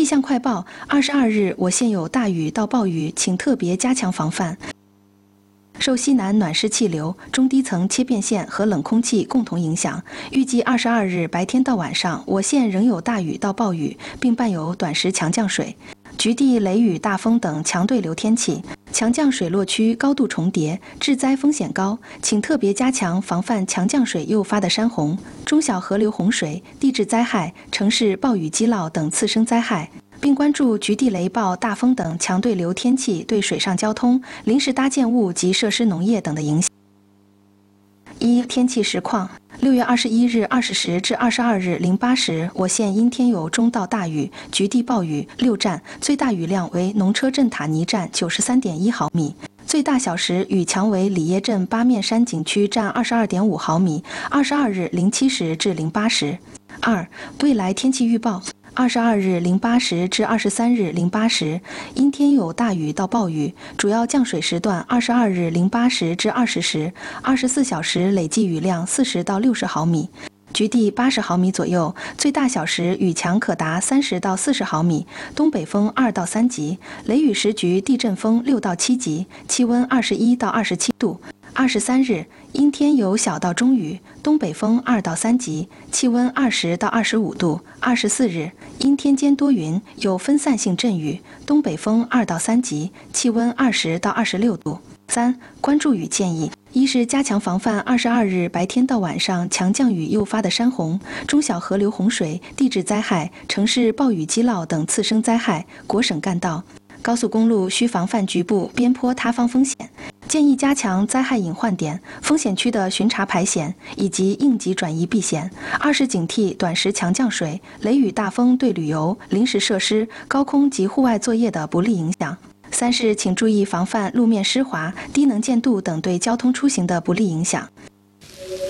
气象快报：22日，我县有大雨到暴雨，请特别加强防范。受西南暖湿气流、中低层切变线和冷空气共同影响，预计22日白天到晚上，我县仍有大雨到暴雨，并伴有短时强降水。局地雷雨、大风等强对流天气，强降水落区高度重叠，致灾风险高，请特别加强防范强降水诱发的山洪、中小河流洪水、地质灾害、城市暴雨积涝等次生灾害，并关注局地雷暴、大风等强对流天气对水上交通、临时搭建物及设施农业等的影响。1、天气实况：6月21日20时至22日08时，我县因天有中到大雨、局地暴雨6站，最大雨量为农车镇塔尼站93.1毫米，最大小时雨强为里耶镇八面山景区站22.5毫米。22日07时至08时。2、未来天气预报。22日08时至23日08时，因天有大雨到暴雨，主要降水时段22日08时至20时，24小时累计雨量40到60毫米，局地80毫米左右，最大小时雨强可达30到40毫米，东北风2到3级，雷雨时局地震风6到7级，气温21到27度。23日，因天有小到中雨，东北风2到3级，气温20到25度。24日，因天间多云，有分散性阵雨，东北风2到3级，气温20到26度。3、关注雨建议：一是加强防范22日白天到晚上强降雨诱发的山洪、中小河流洪水、地质灾害、城市暴雨积涝等次生灾害，国省干道、高速公路需防范局部边坡塌方风险。建议加强灾害隐患点、风险区的巡查排险以及应急转移避险。2是警惕短时强降水、雷雨大风对旅游、临时设施、高空及户外作业的不利影响。3是请注意防范路面湿滑、低能见度等对交通出行的不利影响。